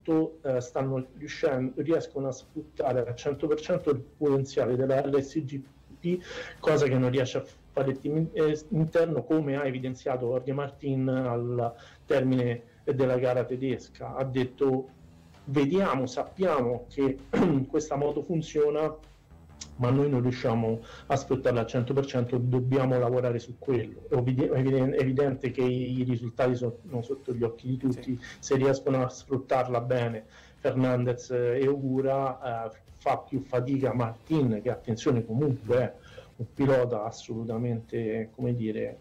riescono a sfruttare al 100% il potenziale della LSGP, cosa che non riesce a fare il team interno, come ha evidenziato Jorge Martin al termine della gara tedesca. Ha detto: sappiamo che questa moto funziona, ma noi non riusciamo a sfruttarla al 100%, dobbiamo lavorare su quello. È evidente che i risultati sono sotto gli occhi di tutti, sì. Se riescono a sfruttarla bene Fernandez e Ogura, fa più fatica Martin, che attenzione comunque è un pilota assolutamente, come dire,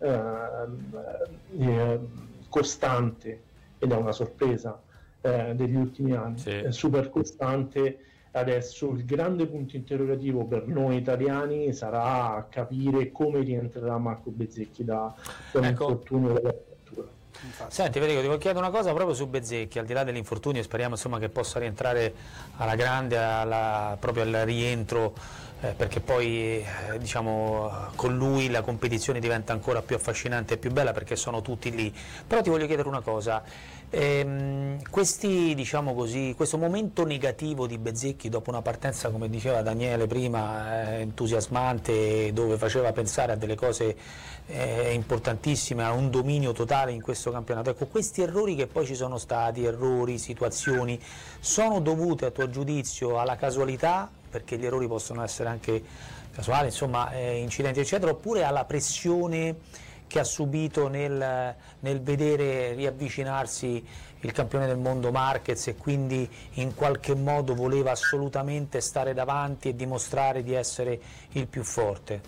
costante, ed è una sorpresa degli ultimi anni, sì. Super costante. Adesso il grande punto interrogativo per noi italiani sarà capire come rientrerà Marco Bezzecchi da un infortunio della frattura. Senti Federico, ti voglio chiedere una cosa proprio su Bezzecchi, al di là dell'infortunio, speriamo insomma che possa rientrare alla grande, proprio al rientro, perché poi diciamo con lui la competizione diventa ancora più affascinante e più bella, perché sono tutti lì. Però ti voglio chiedere una cosa, diciamo così, questo momento negativo di Bezzecchi dopo una partenza, come diceva Daniele prima, entusiasmante, dove faceva pensare a delle cose importantissime, a un dominio totale in questo campionato, ecco, questi errori che poi ci sono stati, situazioni, sono dovute a tuo giudizio alla casualità, perché gli errori possono essere anche casuali, insomma, incidenti eccetera, oppure alla pressione che ha subito nel vedere riavvicinarsi il campione del mondo Marquez, e quindi in qualche modo voleva assolutamente stare davanti e dimostrare di essere il più forte?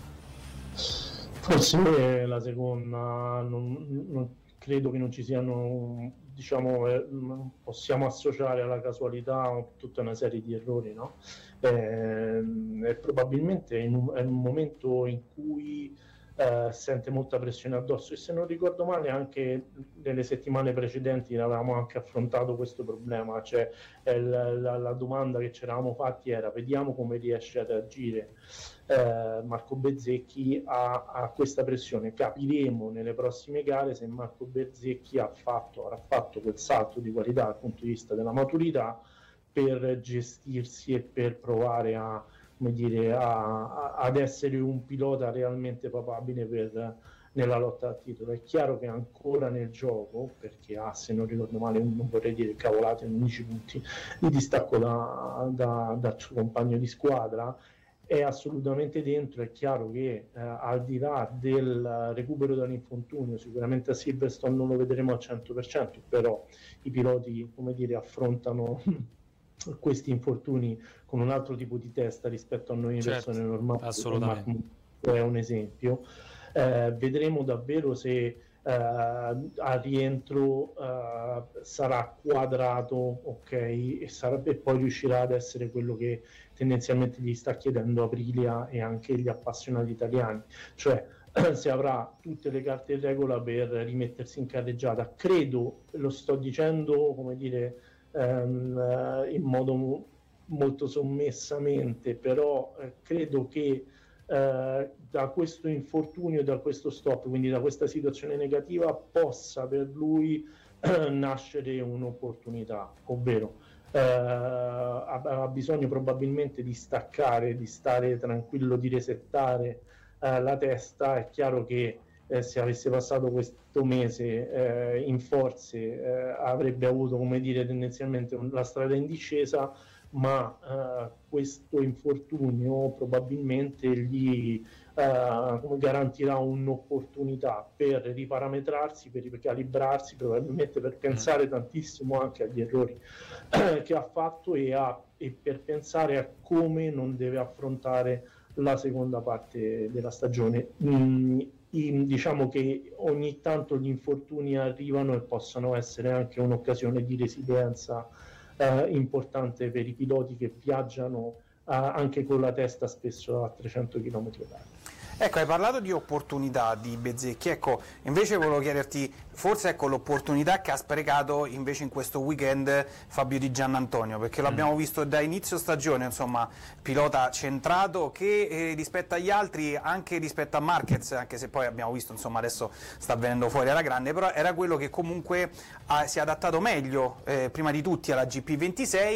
Forse la seconda, non credo che non ci siano, diciamo, possiamo associare alla casualità tutta una serie di errori, no? Probabilmente è un momento in cui sente molta pressione addosso, e se non ricordo male anche nelle settimane precedenti avevamo anche affrontato questo problema, cioè la domanda che ci eravamo fatti era: vediamo come riesce a reagire Marco Bezzecchi a questa pressione, capiremo nelle prossime gare se Marco Bezzecchi avrà fatto quel salto di qualità dal punto di vista della maturità per gestirsi e per provare ad essere un pilota realmente papabile nella lotta al titolo. È chiaro che ancora nel gioco, perché se non ricordo male, non vorrei dire cavolate, 11 punti di distacco dal suo compagno di squadra, è assolutamente dentro. È chiaro che al di là del recupero dall'infortunio, sicuramente a Silverstone non lo vedremo al 100%, però i piloti, come dire, affrontano questi infortuni con un altro tipo di testa rispetto a noi, certo, persone normali. Assolutamente. È un esempio. Vedremo davvero se al rientro sarà quadrato, ok, e poi riuscirà ad essere quello che tendenzialmente gli sta chiedendo Aprilia e anche gli appassionati italiani, cioè se avrà tutte le carte in regola per rimettersi in carreggiata. Credo, lo sto dicendo, come dire, in modo molto sommessamente, però credo che da questo infortunio, da questo stop, quindi da questa situazione negativa, possa per lui nascere un'opportunità, ovvero ha bisogno probabilmente di staccare, di stare tranquillo, di resettare la testa. È chiaro che se avesse passato questo mese in forze avrebbe avuto, come dire, tendenzialmente la strada in discesa, ma questo infortunio probabilmente gli garantirà un'opportunità per riparametrarsi, per ricalibrarsi, probabilmente per pensare tantissimo anche agli errori che ha fatto e per pensare a come non deve affrontare la seconda parte della stagione. Diciamo che ogni tanto gli infortuni arrivano e possono essere anche un'occasione di resilienza importante per i piloti che viaggiano anche con la testa spesso a 300 km/h. Ecco, hai parlato di opportunità di Bezzecchi, ecco, invece volevo chiederti, forse ecco l'opportunità che ha sprecato invece in questo weekend Fabio Di Giannantonio, perché l'abbiamo visto da inizio stagione, insomma, pilota centrato che rispetto agli altri, anche rispetto a Marquez, anche se poi abbiamo visto, insomma, adesso sta venendo fuori alla grande, però era quello che comunque si è adattato meglio, prima di tutti alla GP26,